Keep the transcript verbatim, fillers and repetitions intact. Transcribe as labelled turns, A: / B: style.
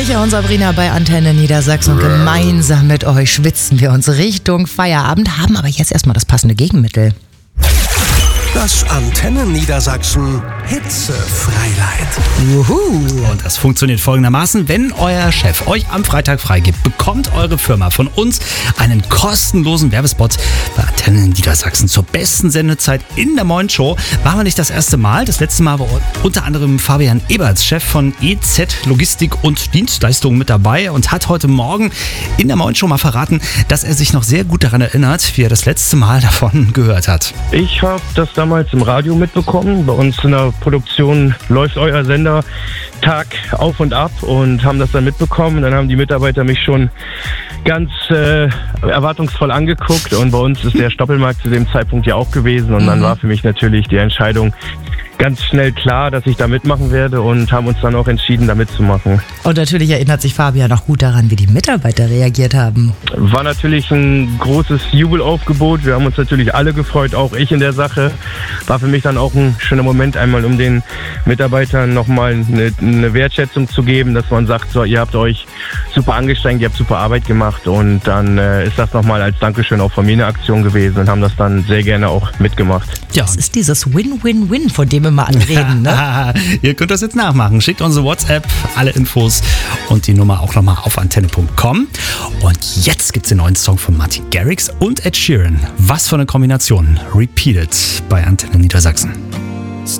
A: Micha und Sabrina bei Antenne Niedersachsen und gemeinsam mit euch schwitzen wir uns Richtung Feierabend, haben aber jetzt erstmal das passende Gegenmittel.
B: Das Antenne Niedersachsen Hitzefreileid.
C: Juhu. Und das funktioniert folgendermaßen: Wenn euer Chef euch am Freitag freigibt, bekommt eure Firma von uns einen kostenlosen Werbespot bei Antenne Niedersachsen zur besten Sendezeit in der Moin Show. Machen wir nicht das erste Mal. Das letzte Mal war unter anderem Fabian Eberts, Chef von E Z Logistik und Dienstleistungen, mit dabei und hat heute Morgen in der Moin Show mal verraten, dass er sich noch sehr gut daran erinnert, wie er das letzte Mal davon gehört hat.
D: Ich habe das damals im Radio mitbekommen. Bei uns in der Produktion läuft euer Sender Tag auf und ab und haben das dann mitbekommen. Dann haben die Mitarbeiter mich schon ganz äh, erwartungsvoll angeguckt und bei uns ist der Stoppelmarkt zu dem Zeitpunkt ja auch gewesen und dann war für mich natürlich die Entscheidung ganz schnell klar, dass ich da mitmachen werde und haben uns dann auch entschieden, da mitzumachen.
A: Und natürlich erinnert sich Fabian noch gut daran, wie die Mitarbeiter reagiert haben.
D: War natürlich ein großes Jubelaufgebot. Wir haben uns natürlich alle gefreut, auch ich in der Sache. War für mich dann auch ein schöner Moment, einmal um den Mitarbeitern nochmal eine, eine Wertschätzung zu geben, dass man sagt, so, ihr habt euch super angestrengt, ihr habt super Arbeit gemacht und dann äh, ist das nochmal als Dankeschön auch von mir eine Aktion gewesen und haben das dann sehr gerne auch mitgemacht.
A: Ja, es ist dieses Win-Win-Win, von dem wir mal anreden, ne?
C: Ihr könnt das jetzt nachmachen. Schickt unsere WhatsApp, alle Infos und die Nummer auch nochmal auf antenne punkt com. Und jetzt gibt's den neuen Song von Martin Garrix und Ed Sheeran. Was für eine Kombination. Repeated bei Antenne Niedersachsen.